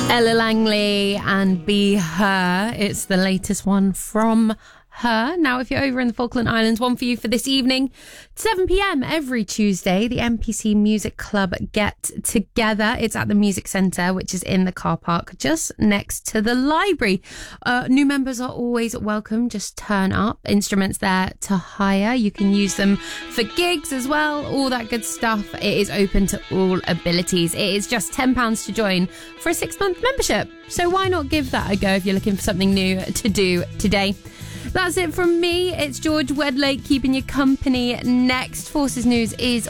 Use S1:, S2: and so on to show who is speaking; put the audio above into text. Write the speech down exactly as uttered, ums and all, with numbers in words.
S1: Ella Langley and Be Her. It's the latest one from her. Now, if you're over in the Falkland Islands, one for you for this evening. seven p.m. every Tuesday, the M P C Music Club get together. It's at the Music Centre, which is in the car park just next to the library. Uh, new members are always welcome. Just turn up. Instruments there to hire. You can use them for gigs as well. All that good stuff. It is open to all abilities. It is just ten pounds to join for a six-month membership. So why not give that a go if you're looking for something new to do today? That's it from me. It's George Wedlake keeping you company. Next, Forces News is